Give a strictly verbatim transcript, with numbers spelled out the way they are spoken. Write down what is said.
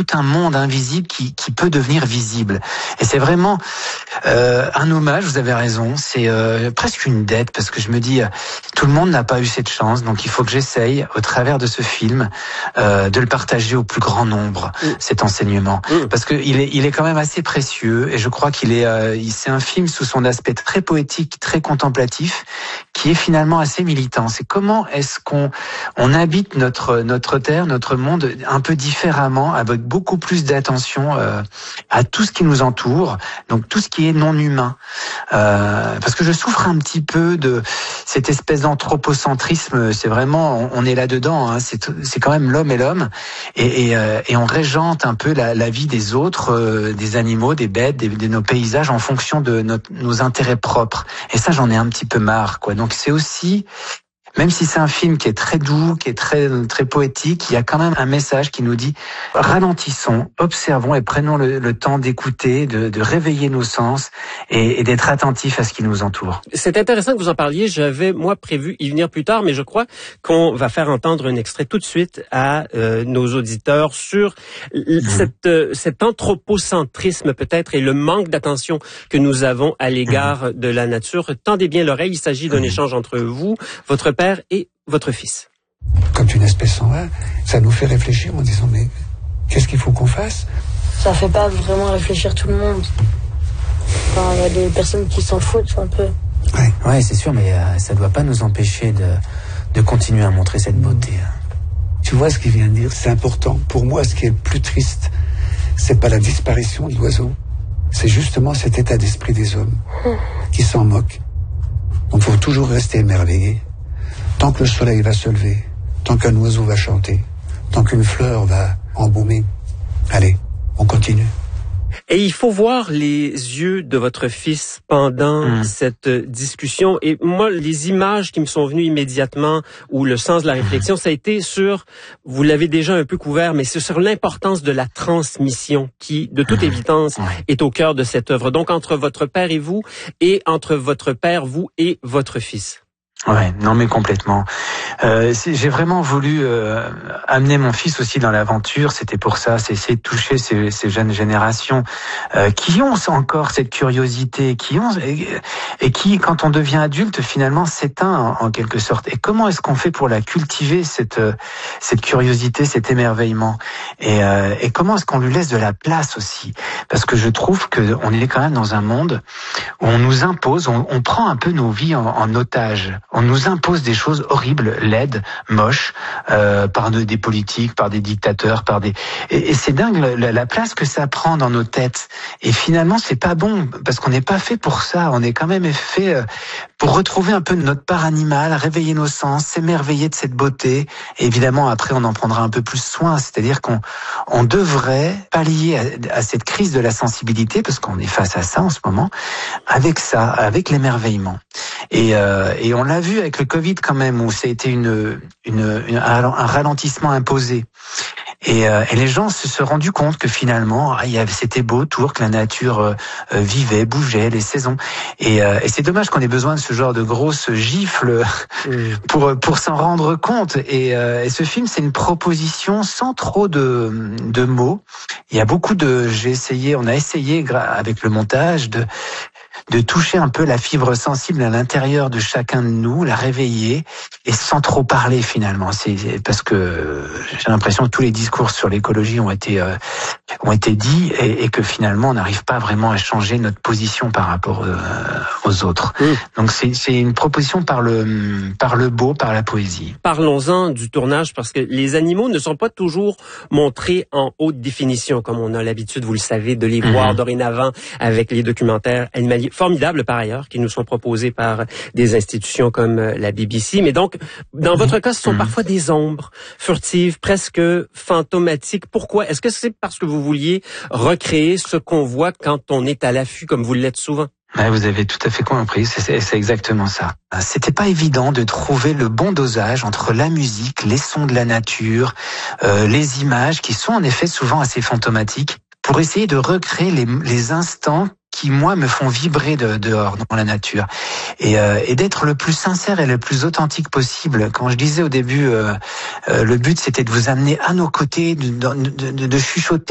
tout un monde invisible qui, qui peut devenir visible. Et c'est vraiment euh, un hommage, vous avez raison, c'est euh, presque une dette, parce que je me dis, euh, tout le monde n'a pas eu cette chance, donc il faut que j'essaye, au travers de ce film, euh, de le partager au plus grand nombre, mmh. cet enseignement. Mmh. Parce que il est, il est quand même assez précieux, et je crois qu'il est, euh, c'est un film sous son aspect très poétique, très contemplatif, qui est finalement assez militant. C'est comment est-ce qu'on on habite notre notre terre, notre monde un peu différemment, avec beaucoup plus d'attention euh, à tout ce qui nous entoure, donc tout ce qui est non humain. Euh, parce que je souffre un petit peu de cette espèce d'anthropocentrisme. C'est vraiment, on, on est là dedans. Hein, c'est c'est quand même l'homme et l'homme, et et, euh, et on régente un peu la, la vie des autres, euh, des animaux, des bêtes, des, de nos paysages en fonction de notre, nos intérêts propres. Et ça, j'en ai un petit peu marre, quoi. Donc c'est aussi, même si c'est un film qui est très doux, qui est très très poétique, il y a quand même un message qui nous dit ralentissons, observons et prenons le, le temps d'écouter, de, de réveiller nos sens et, et d'être attentifs à ce qui nous entoure. C'est intéressant que vous en parliez. J'avais moi prévu y venir plus tard, mais je crois qu'on va faire entendre un extrait tout de suite à euh, nos auditeurs sur mmh. cette euh, cet anthropocentrisme peut-être et le manque d'attention que nous avons à l'égard mmh. de la nature. Tendez bien l'oreille. Il s'agit d'un mmh. échange entre vous, votre père et votre fils. Quand une espèce s'en va, ça nous fait réfléchir en disant mais qu'est-ce qu'il faut qu'on fasse? Ça fait pas vraiment réfléchir tout le monde. Enfin, il y a des personnes qui s'en foutent un peu. Ouais, ouais, c'est sûr, mais euh, ça doit pas nous empêcher de de continuer à montrer cette beauté. Tu vois ce qu'il vient de dire, c'est important. Pour moi, ce qui est le plus triste, c'est pas la disparition de l'oiseau, c'est justement cet état d'esprit des hommes qui s'en moquent. Donc, il faut toujours rester émerveillé. Tant que le soleil va se lever, tant qu'un oiseau va chanter, tant qu'une fleur va embaumer. Allez, on continue. Et il faut voir les yeux de votre fils pendant mmh. cette discussion. Et moi, les images qui me sont venues immédiatement, ou le sens de la réflexion, ça a été sur, vous l'avez déjà un peu couvert, mais c'est sur l'importance de la transmission qui, de toute évidence, est au cœur de cette œuvre. Donc, entre votre père et vous, et entre votre père, vous et votre fils. Ouais, non mais complètement. Euh, j'ai vraiment voulu euh, amener mon fils aussi dans l'aventure. C'était pour ça, c'est essayer de toucher ces, ces jeunes générations euh, qui ont encore cette curiosité, qui ont et, et qui, quand on devient adulte, finalement s'éteint en, en quelque sorte. Et comment est-ce qu'on fait pour la cultiver, cette cette curiosité, cet émerveillement, et, euh, et comment est-ce qu'on lui laisse de la place aussi? Parce que je trouve que on est quand même dans un monde où on nous impose, on, on prend un peu nos vies en, en otage. On nous impose des choses horribles, laides, moches, euh, par de, des politiques, par des dictateurs, par des. Et, et c'est dingue la, la place que ça prend dans nos têtes. Et finalement, c'est pas bon parce qu'on n'est pas fait pour ça. On est quand même fait pour retrouver un peu notre part animale, réveiller nos sens, s'émerveiller de cette beauté. Et évidemment, après, on en prendra un peu plus soin. C'est-à-dire qu'on on devrait pallier à, à cette crise de la sensibilité, parce qu'on est face à ça en ce moment, avec ça, avec l'émerveillement. Et, euh, et on l'a vu avec le Covid quand même, où ça a été une, une, une un ralentissement imposé. Et, euh, et les gens se sont rendus compte que finalement, ah, c'était beau autour, que la nature euh, vivait, bougeait, les saisons. Et, euh, et c'est dommage qu'on ait besoin de ce genre de grosses gifles pour pour s'en rendre compte. Et, euh, et ce film, c'est une proposition sans trop de de mots. Il y a beaucoup de, j'ai essayé, on a essayé avec le montage de de toucher un peu la fibre sensible à l'intérieur de chacun de nous, la réveiller, et sans trop parler finalement. C'est parce que j'ai l'impression que tous les discours sur l'écologie ont été euh, ont été dits et, et que finalement on n'arrive pas vraiment à changer notre position par rapport euh, aux autres. Mmh. Donc c'est c'est une proposition par le par le beau, par la poésie. Parlons-en du tournage, parce que les animaux ne sont pas toujours montrés en haute définition comme on a l'habitude, vous le savez, de les voir mmh. dorénavant avec les documentaires animaliers formidables par ailleurs qui nous sont proposés par des institutions comme la B B C. Mais donc, dans votre cas, ce sont mmh. parfois des ombres furtives, presque fantomatiques. Pourquoi? Est-ce que c'est parce que vous vouliez recréer ce qu'on voit quand on est à l'affût, comme vous l'êtes souvent? Ouais, vous avez tout à fait compris, c'est, c'est exactement ça. C'était pas évident de trouver le bon dosage entre la musique, les sons de la nature, euh, les images qui sont en effet souvent assez fantomatiques, pour essayer de recréer les, les instants qui, moi, me font vibrer de, dehors, dans la nature. Et, euh, et d'être le plus sincère et le plus authentique possible. Quand je disais au début, euh, euh, le but, c'était de vous amener à nos côtés, de, de, de, de chuchoter